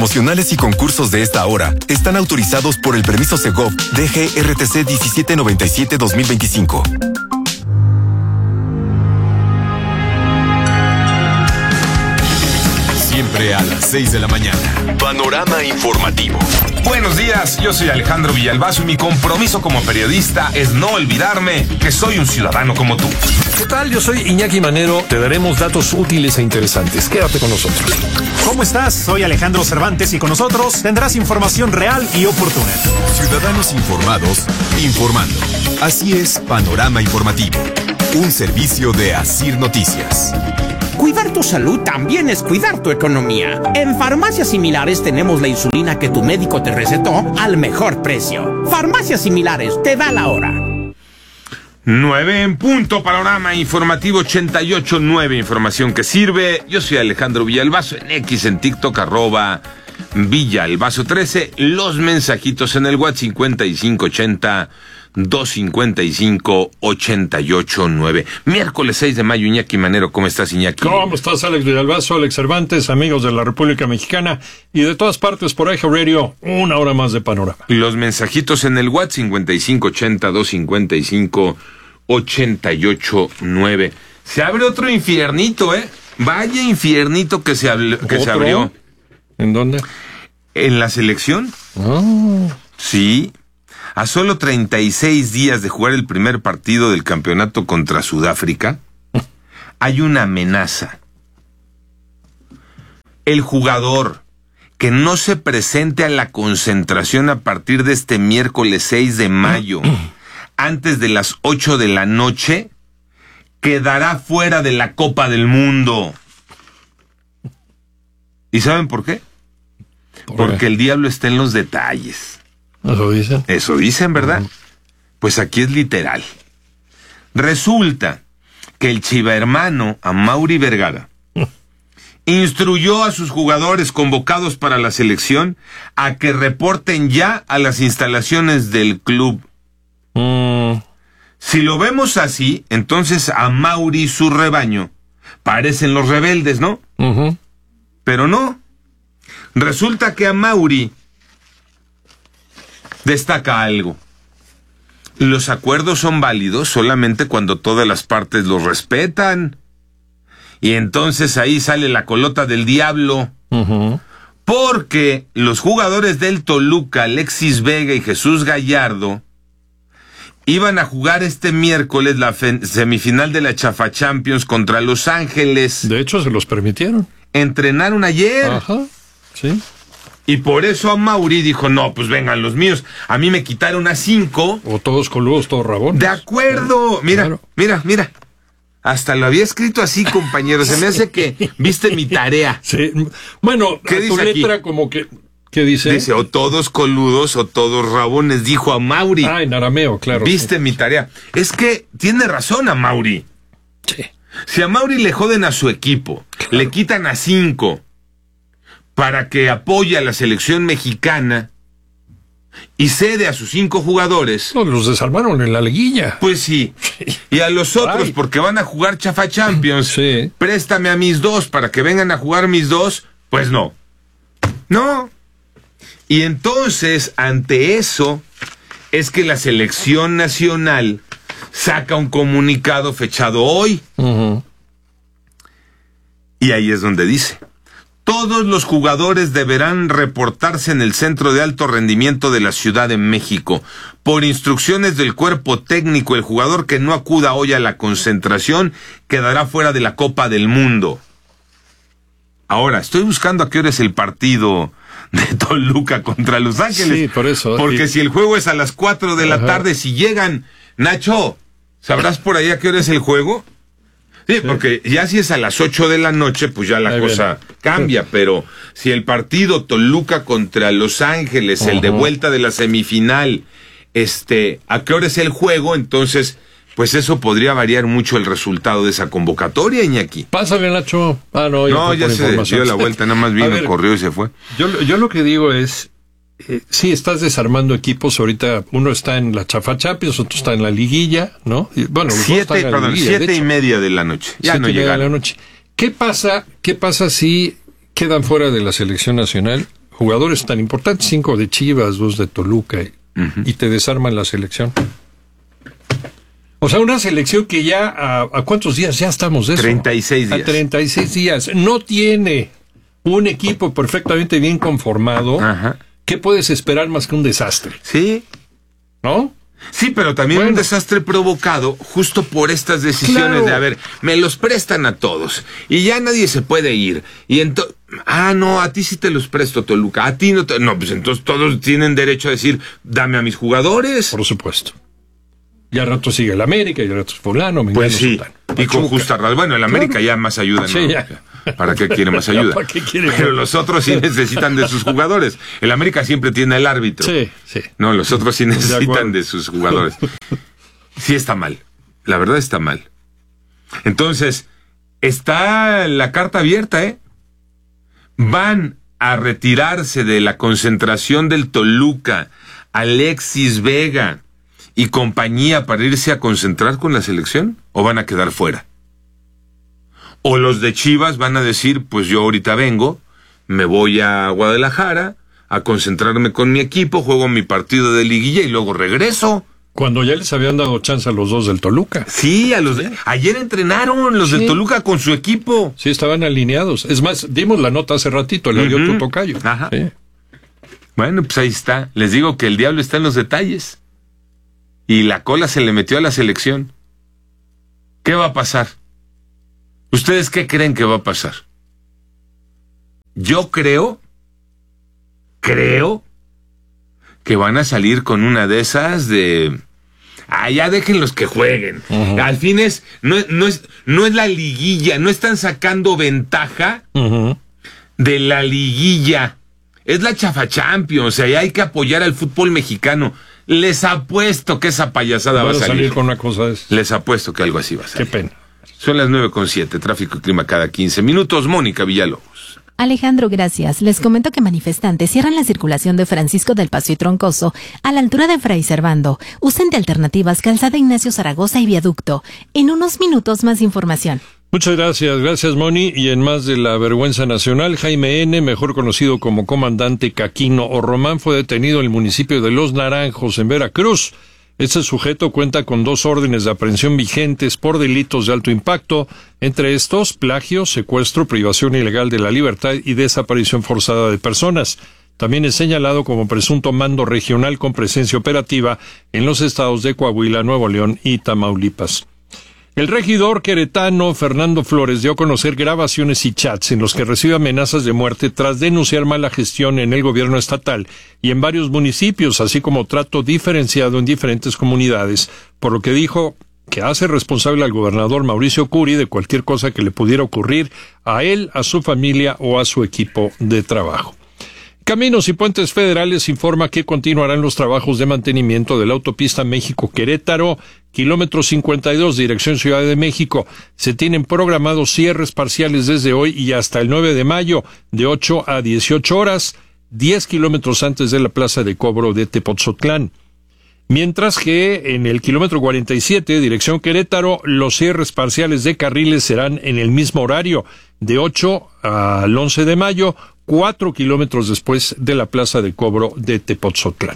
promocionales y concursos de esta hora están autorizados por el permiso Segov DGRTC 1797-2025. Siempre a las 6 de la mañana. Panorama informativo. Buenos días, yo soy Alejandro Villalbazo y mi compromiso como periodista es no olvidarme que soy un ciudadano como tú. ¿Qué tal? Yo soy Iñaki Manero. Te daremos datos útiles e interesantes. Quédate con nosotros. ¿Cómo estás? Soy Alejandro Cervantes y con nosotros tendrás información real y oportuna. Ciudadanos informados, informando. Así es Panorama Informativo. Un servicio de Asir Noticias. Cuidar tu salud también es cuidar tu economía. En Farmacias Similares tenemos la insulina que tu médico te recetó al mejor precio. Farmacias Similares, te da la hora. 9 en punto, Panorama Informativo 88.9, información que sirve. Yo soy Alejandro Villalbazo, en X, en TikTok, @Villalbazo13. Los mensajitos en el WhatsApp 5580-255-88.9. Miércoles 6 de mayo, Iñaki Manero. ¿Cómo estás, Iñaki? ¿Cómo estás, Alex Villalbazo, Alex Cervantes, amigos de la República Mexicana y de todas partes por Eje Radio? Una hora más de Panorama. Los mensajitos en el WhatsApp 5580-255-88.9. Se abre otro infiernito, ¿eh? Vaya infiernito que se abrió. ¿En dónde? ¿En la selección? Oh. Sí. A solo 36 días de jugar el primer partido del campeonato contra Sudáfrica, hay una amenaza. El jugador que no se presente a la concentración a partir de este miércoles 6 de mayo, antes de las 8 de la noche, quedará fuera de la Copa del Mundo. ¿Y saben por qué? Porque el diablo está en los detalles. ¿Eso dicen? Eso dicen, ¿verdad? Pues aquí es literal. Resulta que el chivahermano Amaury Vergara instruyó a sus jugadores convocados para la selección a que reporten ya a las instalaciones del club. Si lo vemos así, entonces Amaury y su rebaño parecen los rebeldes, ¿no? Pero no. Resulta que Amaury destaca algo. Los acuerdos son válidos solamente cuando todas las partes los respetan. Y entonces ahí sale la colota del diablo. Porque los jugadores del Toluca, Alexis Vega y Jesús Gallardo, iban a jugar este miércoles la semifinal de la Chafa Champions contra Los Ángeles. De hecho, se los permitieron. Entrenaron ayer. Ajá, sí. Y por eso Amaury dijo, no, pues vengan los míos. A mí me quitaron a 5. O todos coludos, todos rabones. De acuerdo. Mira, claro. mira. Hasta lo había escrito así, compañero. Se me hace que viste mi tarea. Sí. Bueno, ¿Qué tu dice letra aquí? como que... ¿Qué dice? Dice, o todos coludos o todos rabones, dijo Amaury. Ah, en arameo, claro. Viste mi tarea. Es que tiene razón Amaury. Sí. Si a Amaury le joden a su equipo, claro, le quitan a 5... para que apoye a la selección mexicana y cede a sus 5 jugadores. No, los desarmaron en la liguilla. Pues sí. Y a los otros, porque van a jugar Chafa Champions, sí, préstame a mis 2 para que vengan a jugar mis 2, pues no. No. Y entonces, ante eso, es que la selección nacional saca un comunicado fechado hoy. Y ahí es donde dice: todos los jugadores deberán reportarse en el Centro de Alto Rendimiento de la Ciudad de México. Por instrucciones del cuerpo técnico, el jugador que no acuda hoy a la concentración quedará fuera de la Copa del Mundo. Ahora, estoy buscando a qué hora es el partido de Toluca contra Los Ángeles. Sí, por eso. Porque si el juego es a las 4 de la tarde, si llegan... Nacho, ¿sabrás por ahí a qué hora es el juego? Sí, porque ya si es a las 8 de la noche, pues ya la cosa cambia, pero si el partido Toluca contra Los Ángeles, el de vuelta de la semifinal, ¿a qué hora es el juego? Entonces, pues eso podría variar mucho el resultado de esa convocatoria, Iñaki. Pásale, Nacho. No, ya se dio la vuelta, nada más vino, corrió y se fue. Yo lo que digo es, sí, estás desarmando equipos. Ahorita uno está en la Chafa Champions, otro está en la liguilla, ¿no? Y, bueno, los 7:30 de la noche. Ya no llegaron. ¿Qué pasa si quedan fuera de la selección nacional jugadores tan importantes, 5 de Chivas, 2 de Toluca, y te desarman la selección. O sea, una selección que ya, ¿a cuántos días ya estamos de eso? 36 días. A 36 días. No tiene un equipo perfectamente bien conformado. Ajá. ¿Qué puedes esperar más que un desastre? Sí. ¿No? Sí, pero también un desastre provocado justo por estas decisiones de, a ver, me los prestan a todos y ya nadie se puede ir. Y entonces, no, a ti sí te los presto, Toluca, a ti no te... No, pues entonces todos tienen derecho a decir, dame a mis jugadores. Por supuesto. Y al rato sigue el América, y al rato es fulano, mengano, pues sí, sultano. y con justa razón. Bueno, el América ya más ayuda, ¿no? Sí, ya. ¿Para qué quiere más ayuda? ¿Para qué quiere Pero más? los otros sí necesitan de sus jugadores. El América siempre tiene el árbitro. Sí, sí. No, los otros sí necesitan acuerdo. de sus jugadores. Sí está mal. La verdad está mal. Entonces, está la carta abierta, ¿eh? Van a retirarse de la concentración del Toluca Alexis Vega y compañía para irse a concentrar con la selección, ¿o van a quedar fuera? O los de Chivas van a decir, pues yo ahorita vengo, me voy a Guadalajara a concentrarme con mi equipo, juego mi partido de liguilla y luego regreso. Cuando ya les habían dado chance a los dos del Toluca. Sí, ayer entrenaron los del Toluca con su equipo. Sí, estaban alineados. Es más, dimos la nota hace ratito, le dio tu tocayo. Ajá. Sí. Bueno, pues ahí está. Les digo que el diablo está en los detalles. Y la cola se le metió a la selección. ¿Qué va a pasar? ¿Ustedes qué creen que va a pasar? Yo creo que van a salir con una de esas de... ya déjenlos que jueguen. Al fin no es la liguilla, no están sacando ventaja de la liguilla. Es la Chafa Champions, o sea, ya hay que apoyar al fútbol mexicano. Les apuesto que esa payasada va a salir. Con una cosa de esas. Les apuesto que algo así va a salir. Qué pena. Son las 9:07, tráfico y clima cada 15 minutos. Mónica Villalobos. Alejandro, gracias. Les comento que manifestantes cierran la circulación de Francisco del Paso y Troncoso a la altura de Fray Servando. Usen de alternativas Calzada Ignacio Zaragoza y Viaducto. En unos minutos más información. Muchas gracias Moni. Y en más de la vergüenza nacional, Jaime N., mejor conocido como comandante Caquino o Román, fue detenido en el municipio de Los Naranjos, en Veracruz. Este sujeto cuenta con 2 órdenes de aprehensión vigentes por delitos de alto impacto, entre estos plagio, secuestro, privación ilegal de la libertad y desaparición forzada de personas. También es señalado como presunto mando regional con presencia operativa en los estados de Coahuila, Nuevo León y Tamaulipas. El regidor queretano Fernando Flores dio a conocer grabaciones y chats en los que recibe amenazas de muerte tras denunciar mala gestión en el gobierno estatal y en varios municipios, así como trato diferenciado en diferentes comunidades, por lo que dijo que hace responsable al gobernador Mauricio Curi de cualquier cosa que le pudiera ocurrir a él, a su familia o a su equipo de trabajo. Caminos y Puentes Federales informa que continuarán los trabajos de mantenimiento de la autopista México-Querétaro, kilómetro 52, dirección Ciudad de México. Se tienen programados cierres parciales desde hoy y hasta el 9 de mayo, de 8 a 18 horas, 10 kilómetros antes de la plaza de cobro de Tepotzotlán. Mientras que en el kilómetro 47, dirección Querétaro, los cierres parciales de carriles serán en el mismo horario, de 8 al 11 de mayo, 4 kilómetros después de la plaza de cobro de Tepotzotlán.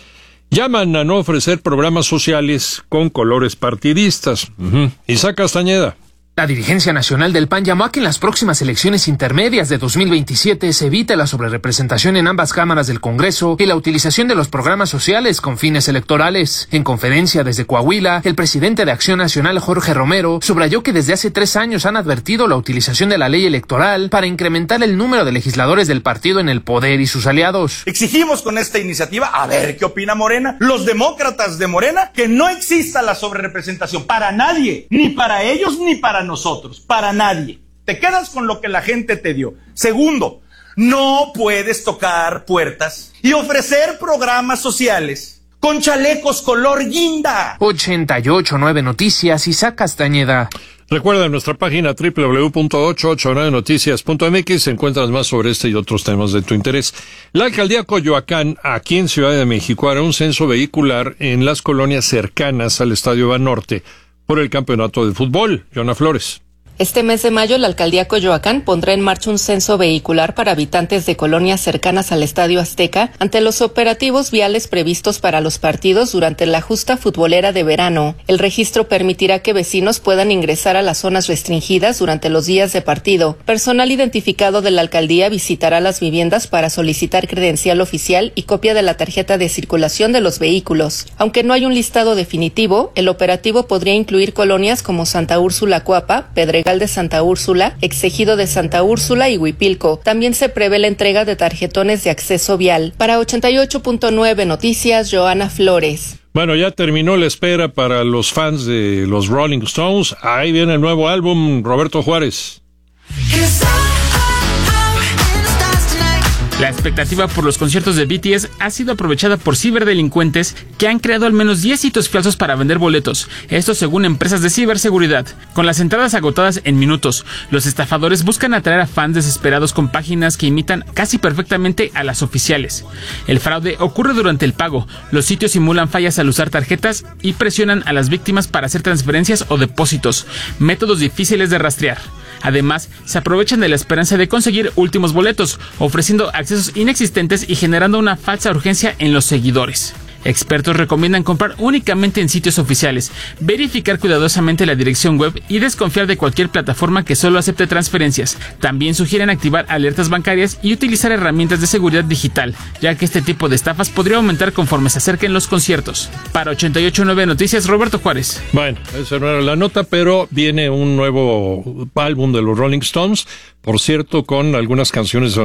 Llaman a no ofrecer programas sociales con colores partidistas. Isaac Castañeda. La dirigencia nacional del PAN llamó a que en las próximas elecciones intermedias de 2027 se evite la sobrerepresentación en ambas cámaras del Congreso y la utilización de los programas sociales con fines electorales. En conferencia desde Coahuila, el presidente de Acción Nacional, Jorge Romero, subrayó que desde hace 3 años han advertido la utilización de la ley electoral para incrementar el número de legisladores del partido en el poder y sus aliados. Exigimos con esta iniciativa, a ver qué opina Morena, los demócratas de Morena, que no exista la sobrerepresentación para nadie, ni para ellos ni para nosotros, para nadie. Te quedas con lo que la gente te dio. Segundo, no puedes tocar puertas y ofrecer programas sociales con chalecos color guinda. 88.9 Noticias, Isaac Castañeda. Recuerda nuestra página www.889noticias.mx, encuentras más sobre este y otros temas de tu interés. La alcaldía Coyoacán, aquí en Ciudad de México, hará un censo vehicular en las colonias cercanas al Estadio Banorte por el campeonato de fútbol. Yona Flores. Este mes de mayo, la alcaldía Coyoacán pondrá en marcha un censo vehicular para habitantes de colonias cercanas al Estadio Azteca ante los operativos viales previstos para los partidos durante la justa futbolera de verano. El registro permitirá que vecinos puedan ingresar a las zonas restringidas durante los días de partido. Personal identificado de la alcaldía visitará las viviendas para solicitar credencial oficial y copia de la tarjeta de circulación de los vehículos. Aunque no hay un listado definitivo, el operativo podría incluir colonias como Santa Úrsula Cuapa, Pedregal de Santa Úrsula, Exegido de Santa Úrsula y Huipilco. También se prevé la entrega de tarjetones de acceso vial. Para 88.9 Noticias, Joana Flores. Bueno, ya terminó la espera para los fans de los Rolling Stones. Ahí viene el nuevo álbum, Roberto Juárez. La expectativa por los conciertos de BTS ha sido aprovechada por ciberdelincuentes que han creado al menos 10 sitios falsos para vender boletos, esto según empresas de ciberseguridad. Con las entradas agotadas en minutos, los estafadores buscan atraer a fans desesperados con páginas que imitan casi perfectamente a las oficiales. El fraude ocurre durante el pago, los sitios simulan fallas al usar tarjetas y presionan a las víctimas para hacer transferencias o depósitos, métodos difíciles de rastrear. Además, se aprovechan de la esperanza de conseguir últimos boletos, ofreciendo accesos inexistentes y generando una falsa urgencia en los seguidores. Expertos recomiendan comprar únicamente en sitios oficiales, verificar cuidadosamente la dirección web y desconfiar de cualquier plataforma que solo acepte transferencias. También sugieren activar alertas bancarias y utilizar herramientas de seguridad digital, ya que este tipo de estafas podría aumentar conforme se acerquen los conciertos. Para 88.9 Noticias, Roberto Juárez. Bueno, esa no era la nota, pero viene un nuevo álbum de los Rolling Stones, por cierto, con algunas canciones